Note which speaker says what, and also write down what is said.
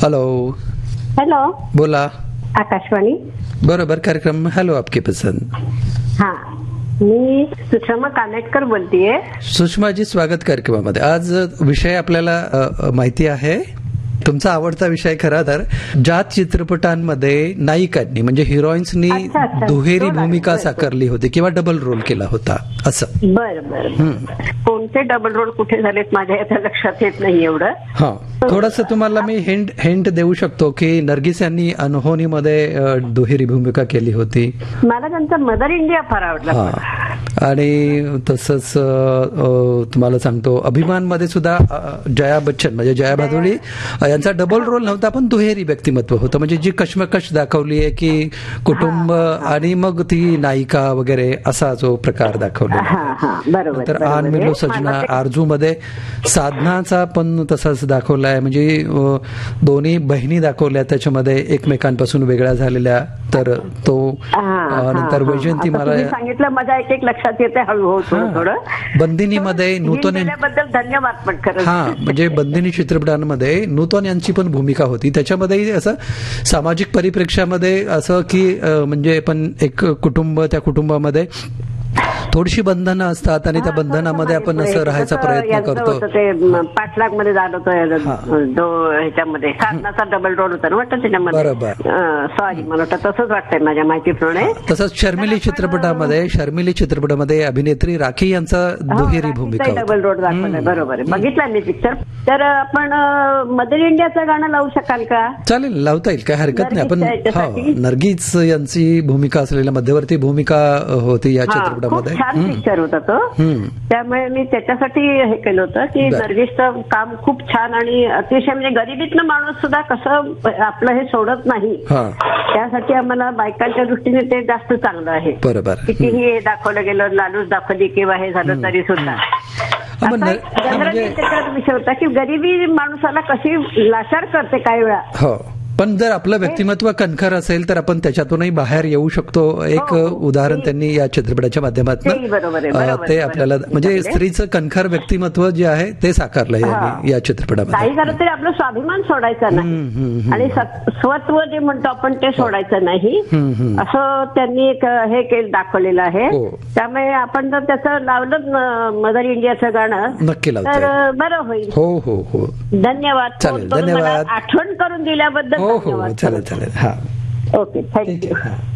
Speaker 1: Hello
Speaker 2: hello,
Speaker 1: बोला.
Speaker 2: आकाशवाणी.
Speaker 1: बरोबर कार्यक्रम. हेलो आपकी पसंद.
Speaker 2: हाँ, मी सुषमा कानेटकर बोलतीये.
Speaker 1: सुषमाजी, स्वागत कार्यक्रमामध्ये. आज विषय आपल्याला माहिती आहे, तुमचा आवडता विषय खरा तर. ज्या चित्रपटांमध्ये नायिकांनी म्हणजे हिरोईन्सनी दुहेरी भूमिका साकारली होती किंवा डबल रोल केला होता असं.
Speaker 2: बरं बरं. कोणते डबल रोल कुठे झालेत माझ्या आता लक्षात येत नाही एवढं.
Speaker 1: हा, थोडस तुम्हाला मी हिंट देऊ शकतो की नर्गिस यांनी अनहोनीमध्ये दुहेरी भूमिका केली होती.
Speaker 2: मला त्यांचा मदर इंडिया फार आवडला.
Speaker 1: आणि तसंच तुम्हाला सांगतो, अभिमान मध्ये सुद्धा जया बच्चन म्हणजे जया भादुरी यांचा डबल रोल नव्हता, पण दुहेरी व्यक्तिमत्व होतं. म्हणजे जी कश्मकश दाखवली आहे की कुटुंब आणि मग ती नायिका वगैरे असा जो प्रकार दाखवला. तर आन मिलो सजना, आरजू मध्ये साधनाचा पण तसाच दाखवलाय. म्हणजे दोन्ही बहिणी दाखवल्या त्याच्यामध्ये एकमेकांपासून वेगळ्या झालेल्या. तर तो नंतर वैजयंती मला
Speaker 2: सांगितलं, माझ्या एक लक्षात येते हळूहळू थोडं.
Speaker 1: बंदिनीमध्ये नूतन
Speaker 2: धन्यवाद. पण खरं
Speaker 1: म्हणजे बंदिनी चित्रपटांमध्ये नूतन यांची पण भूमिका होती. त्याच्यामध्ये असं सामाजिक परिप्रेक्ष्यामध्ये असं की म्हणजे पण एक कुटुंब, त्या कुटुंबामध्ये थोडीशी बंधनं असतात आणि त्या बंधनामध्ये आपण असं राहायचा प्रयत्न करतो.
Speaker 2: ते पाठलाग मध्ये झालं होतं ह्याच्यामध्ये साधनाचा डबल रोल होता ना वाटतं त्याच्यामध्ये.
Speaker 1: बरोबर.
Speaker 2: सॉरी, मला वाटतं तसंच वाटतंय माझ्या माहितीप्रमाणे.
Speaker 1: तसंच शर्मिली चित्रपटामध्ये अभिनेत्री राखी यांचा दुहेरी भूमिका
Speaker 2: डबल रोल दाखवलाय. बरोबर आहे, बघितला मी पिक्चर. तर आपण मदर इंडियाचं गाणं लावू शकाल का?
Speaker 1: चालेल, लावता येईल, काय हरकत नाही. आपण नर्गिस यांची भूमिका असलेल्या मध्यवर्ती भूमिका होती या चित्रपटामध्ये.
Speaker 2: छान पिक्चर होता तो. त्यामुळे मी त्याच्यासाठी हे केलं होतं की नर्गिसचं काम खूप छान आणि अतिशय म्हणजे गरिबीतनं माणूस सुद्धा कसं आपलं हे सोडत नाही, त्यासाठी आम्हाला बायकांच्या दृष्टीने ते जास्त चांगलं आहे.
Speaker 1: बरोबर.
Speaker 2: कितीही हे दाखवलं गेलं, लालूच दाखवली किंवा हे झालं तरी सुद्धा विषय होता की गरिबी माणसाला कशी लाचार करते काही वेळा.
Speaker 1: हो, पण जर आपलं व्यक्तिमत्व कणखर असेल तर आपण त्याच्यातून बाहेर येऊ शकतो. एक उदाहरण त्यांनी या चित्रपटाच्या माध्यमातून ते आपल्याला म्हणजे स्त्रीचं कणखर व्यक्तिमत्व जे आहे ते साकारलंय या चित्रपटामध्ये.
Speaker 2: काही झालं तरी आपलं स्वाभिमान सोडायचा नाही आणि स्वत्व जे म्हणतो आपण ते सोडायचं नाही, असं त्यांनी एक हे दाखवलेलं आहे. त्यामुळे आपण जर त्याचं लावलं मदर इंडियाचं गाणं
Speaker 1: नक्की लावतो
Speaker 2: तर बरं होईल.
Speaker 1: हो हो हो,
Speaker 2: धन्यवाद.
Speaker 1: धन्यवाद.
Speaker 2: आठवण करून दिल्याबद्दल.
Speaker 1: हो हो, चालेल चालेल. हा,
Speaker 2: ओके, थँक्यू.